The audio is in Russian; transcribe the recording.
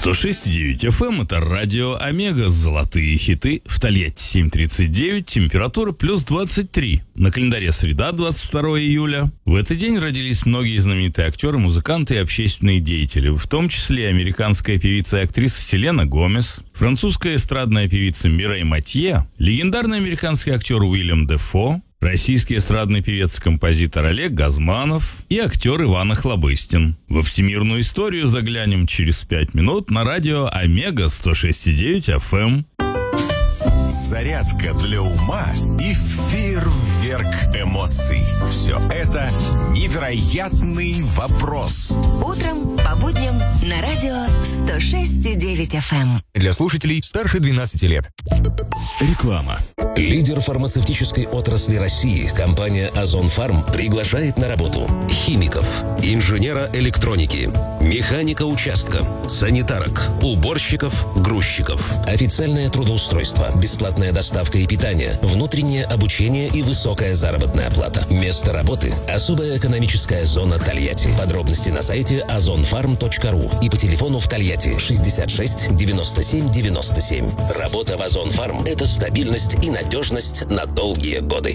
106,9 FM – это радио «Омега». Золотые хиты. В Тольятти 7:39, температура плюс 23. На календаре среда, 22 июля. В этот день родились многие знаменитые актеры, музыканты и общественные деятели, в том числе американская певица и актриса Селена Гомес, французская эстрадная певица Мирей Матье, легендарный американский актер Уильям Дефо, российский эстрадный певец и композитор Олег Газманов и актер Иван Охлобыстин. Во всемирную историю заглянем через 5 минут на радио «Омега» 106,9 FM. Зарядка для ума и фейерверк эмоций. Все это невероятный вопрос. Утром по будням на радио 106,9 FM. Для слушателей старше 12 лет. Реклама. Лидер фармацевтической отрасли России, компания «Озон Фарм» приглашает на работу химиков, инженера электроники, механика участка, санитарок, уборщиков, грузчиков. Официальное трудоустройство, бесплатная доставка и питание, внутреннее обучение и высокая заработная плата. Место работы – особая экономическая зона Тольятти. Подробности на сайте ozonfarm.ru и по телефону в Тольятти 66 97 97. Работа в «Озон Фарм» – это стабильность и надежность на долгие годы.